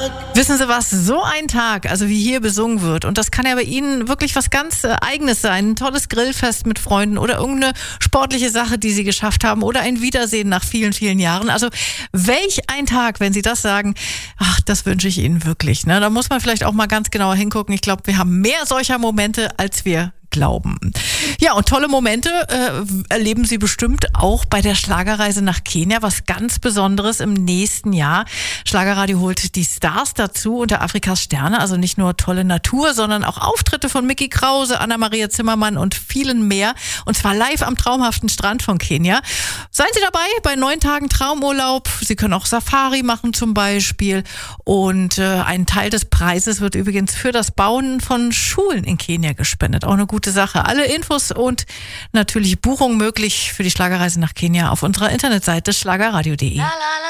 Wissen Sie was, so ein Tag, also wie hier besungen wird, und das kann ja bei Ihnen wirklich was ganz Eigenes sein, ein tolles Grillfest mit Freunden oder irgendeine sportliche Sache, die Sie geschafft haben oder ein Wiedersehen nach vielen, vielen Jahren. Also welch ein Tag, wenn Sie das sagen, ach, das wünsche ich Ihnen wirklich. Ne? Da muss man vielleicht auch mal ganz genauer hingucken. Ich glaube, wir haben mehr solcher Momente, als wir glauben. Ja, und tolle Momente erleben Sie bestimmt auch bei der Schlagerreise nach Kenia, was ganz Besonderes im nächsten Jahr. Schlagerradio holt die Stars dazu unter Afrikas Sterne, also nicht nur tolle Natur, sondern auch Auftritte von Micky Krause, Anna-Maria Zimmermann und vielen mehr, und zwar live am traumhaften Strand von Kenia. Seien Sie dabei bei 9 Tagen Traumurlaub. Sie können auch Safari machen zum Beispiel, und ein Teil des Preises wird übrigens für das Bauen von Schulen in Kenia gespendet. Auch eine gute Sache. Alle Infos und natürlich Buchung möglich für die Schlagerreise nach Kenia auf unserer Internetseite schlagerradio.de.